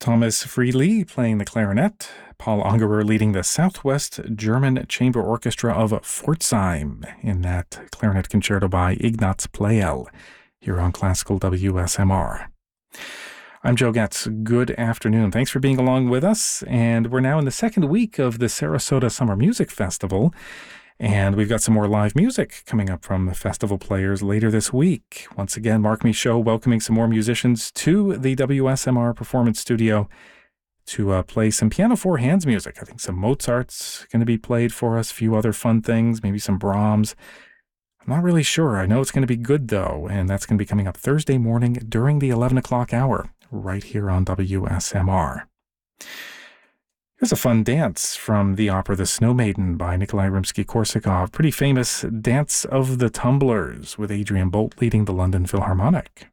Thomas Friedli playing the clarinet, Paul Ungerer leading the Southwest German Chamber Orchestra of Pforzheim in that clarinet concerto by Ignaz Pleyel here on Classical WSMR. I'm Joe Getz. Good afternoon. Thanks for being along with us. And we're now in the second week of the Sarasota Summer Music Festival. And we've got some more live music coming up from the festival players later this week. Once again, Mark Michaud welcoming some more musicians to the WSMR Performance Studio to play some piano four hands music. I think some Mozart's going to be played for us, a few other fun things, maybe some Brahms. I'm not really sure. I know it's going to be good, though, and that's going to be coming up Thursday morning during the 11 o'clock hour, right here on WSMR. Here's a fun dance from the opera The Snow Maiden by Nikolai Rimsky-Korsakov. Pretty famous Dance of the Tumblers with Adrian Bolt leading the London Philharmonic.